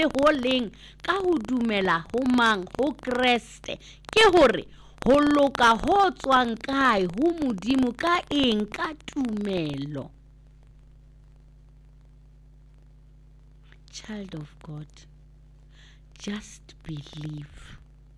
le ho leng ka ho dumela ho mang ho Kreste ke hore ho loka ho tswang kae ho Modimo ka eng ka tumelo. Child of God, just believe.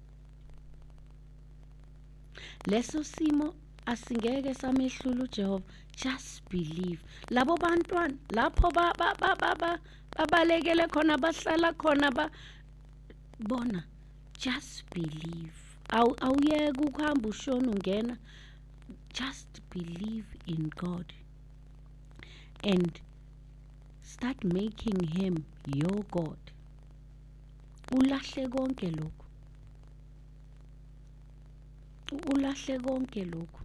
Leso simo asingeke samehlula uJehova. Just believe. Labo bantwana lapho babalekele khona bahlala khona bona, just believe. Awuyeke ukuhamba ushona ungena. Just believe in God and start making him your God. Ulahle konke lokho. Ulahle konke lokho.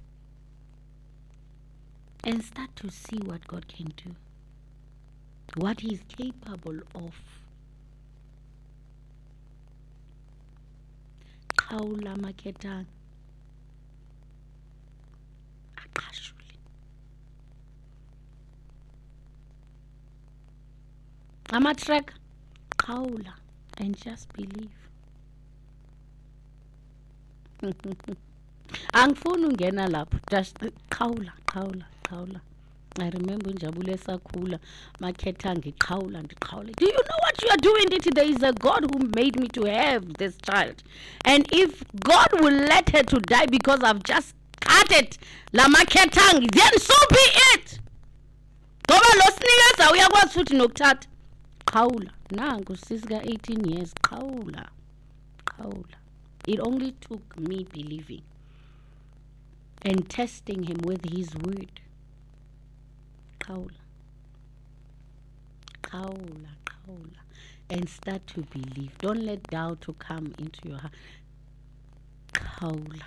And start to see what God can do. What he is capable of. Qhawula makhetanga. Aqashule. Ama-track. Qhawula and just believe. Angifuni ungena lapho. Just qhawula. I remember Njabule sakhula makhethanga iqhawula ndiqhawule. Do you know what you are doing? There is a God who made me to have this child. And if God will let her to die because I've just cut it, la makhethanga, then so be it. Ngoba lo sinikeza uyakwazi futhi nokuthatha. Qhawula. Nangu sisika 18 years. Qhawula. It only took me believing and testing him with his word. Qhawula. And start to believe. Don't let doubt to come into your heart. Qhawula.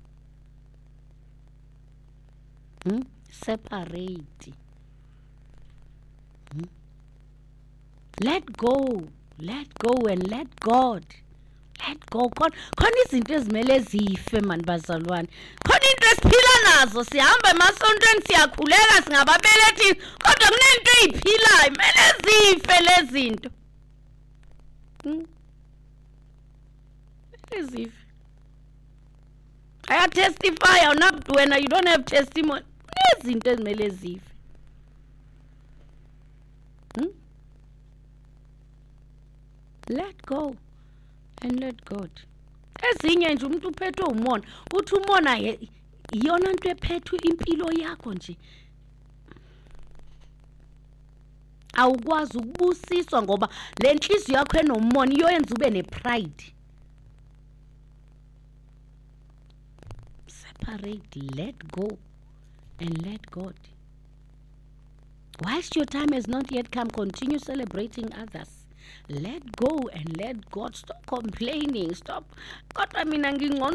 Separate. Let go and let God. Let go. Khona izinto ezimele zife man bazalwane. Khona into esiphila nazo sihamba emasontweni siyakhuleka singababelethi kodwa kunento eziphilayo mele zife lezi zinto. Zife. I testify awunabudu wena you don't have testimony. Nezinto ezimele zife. Let go and let God. Ezinye nje umuntu uphethwe umona, uthi umona iyona into ephethwe impilo yakho nje. Awukwazi ukubusiswa ngoba le nhliziyo yakho enomona iyoyenza ube nepride. Separate, let go and let God. Whilst your time has not yet come, continue celebrating others. Let go and let God. Stop complaining. Stop. God, I mean,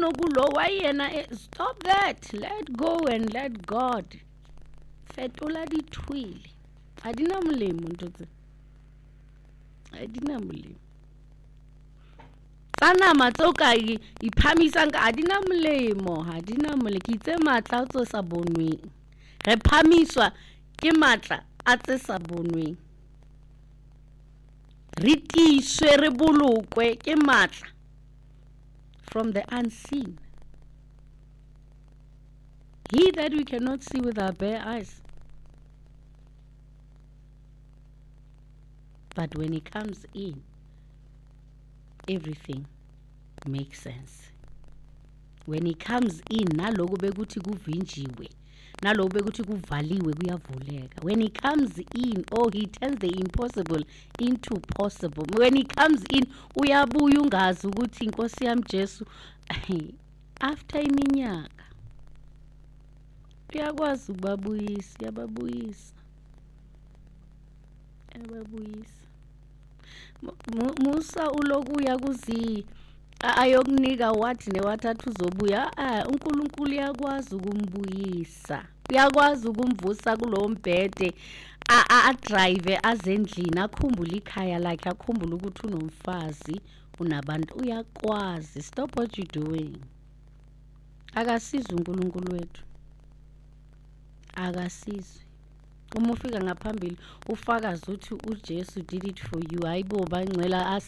stop that. Let go and let God. Fetola di twili. Adina mulemu ntoze. Adina mulemu. Sana matsoka iphamisa nka adina mulemo. Adina mule kitse matla tso sa bonwe. Re phamiswa ke matla a tse sa bonwe. Ritiswe re bolokwe ke matla from the unseen. He that we cannot see with our bare eyes. But when he comes in, everything makes sense. When he comes in, naloku bekuthi kuvinjiwe. Naloku bekuthi kuvaliwe kuyavuleka. When he comes in, he turns the impossible into possible. When he comes in, uyabuya ungazi ukuthi Nkosi yami Jesu after iminyaka uyakwazi ukubabuyisa, yababuyisa. Musa uloku yakuzi ayokunika wathi newathathu uzobuya. uNkulunkulu uyakwazi ukumbuyisa. Uyakwazi ukumvusa kulo mbhede drive azendlini akhumbule ikhaya lakhe akhumbule ukuthi unomfazi unabantu uyakwazi. Stop what you doing. Akasiza uNkulunkulu wethu. Akasiza. Uma ufika ngaphambili ufakaza ukuthi uJesu did it for you. Hayibo bangcwela